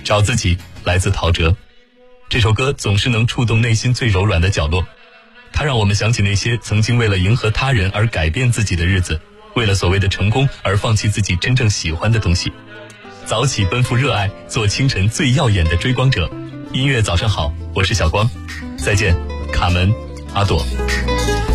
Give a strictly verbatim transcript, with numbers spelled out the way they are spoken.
找自己来自陶喆。这首歌总是能触动内心最柔软的角落，它让我们想起那些曾经为了迎合他人而改变自己的日子，为了所谓的成功而放弃自己真正喜欢的东西。早起奔赴热爱，做清晨最耀眼的追光者。音乐早上好，我是小光，再见，卡门，阿朵。